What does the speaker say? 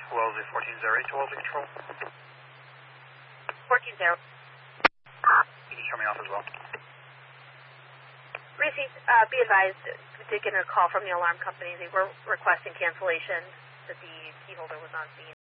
Wellesley 1408 to Wellesley Control. 14-0. You can show me off as well. Received, be advised, we did get a call from the alarm company. They were requesting cancellation that the key holder was on scene.